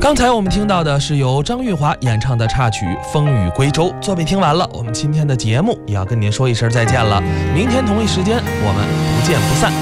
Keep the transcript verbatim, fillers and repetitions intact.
刚才我们听到的是由张玉华演唱的插曲《风雨归舟》。作品听完了，我们今天的节目也要跟您说一声再见了。明天同一时间，我们不见不散。